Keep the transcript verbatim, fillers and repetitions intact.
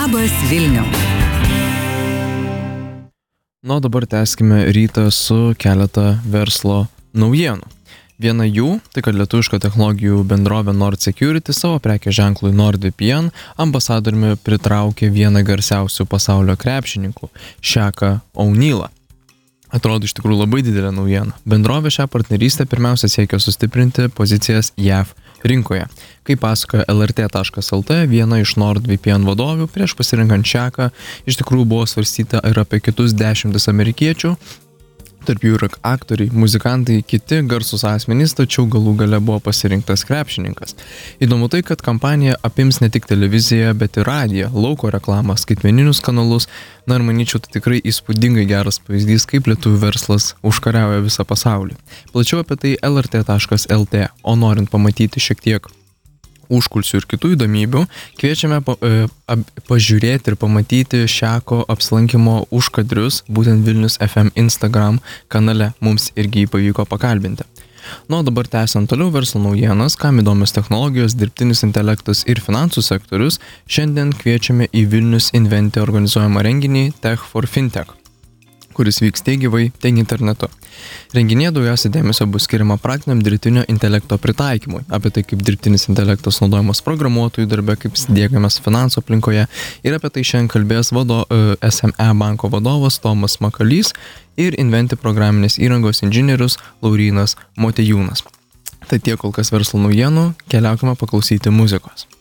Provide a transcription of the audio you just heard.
Labas Vilniau. Nu, dabar tęskime rytą su keletą verslo naujienų. Viena jų, tai kad lietuviška technologijų bendrovė Nord Security savo prekės ženklui NordVPN ambasadoriumi pritraukė vieną garsiausių pasaulio krepšininkų – Shaqą O'Nealą. Atrodo iš tikrųjų labai didelė naujiena. Bendrovė šią partnerystę pirmiausia siekia sustiprinti pozicijas J A V rinkoje. Kaip pasakoja L R T taškas L T, viena iš NordVPN vadovių prieš pasirinkant Shaqą iš tikrųjų buvo svarstyta ir apie kitus dešimtis amerikiečių, tarp jų ir aktoriai, muzikantai, kiti garsus asmenys, tačiau galų gale buvo pasirinktas krepšininkas. Įdomu tai, kad kampanija apims ne tik televiziją, bet ir radiją, lauko reklamą, skaitmeninius kanalus. Na ir manyčiau, tai tikrai įspūdingai geras pavyzdys, kaip lietuvių verslas užkariauja visą pasaulį. Plačiau apie tai L R T taškas L T, o norint pamatyti šiek tiek užkulisių ir kitų įdomybių, kviečiame pa, e, ab, pažiūrėti ir pamatyti Shaqo apsilankimo užkadrius, būtent Vilnius F M Instagram kanale, mums irgi jį pavyko pakalbinti. Nu, o dabar tęsiant toliau verslo naujienas, kam įdomios technologijos, dirbtinis intelektas ir finansų sektorius, šiandien kviečiame į Vilnius Inventi organizuojamą renginį Tech for Fintech, kuris vyks tiek gyvai, tiek internetu. Renginėje daugiausia dėmesio bus skiriama praktiniam dirbtinio intelekto pritaikymui, apie tai, kaip dirbtinis intelektas naudojamas programuotojų darbe, kaip diegiamas finansų aplinkoje, ir apie tai šiandien kalbės vado, S M E banko vadovas Tomas Makalys ir Inventi programinės įrangos inžinierius Laurynas Motiejūnas. Tai tiek kol kas verslo naujienų, keliaukime paklausyti muzikos.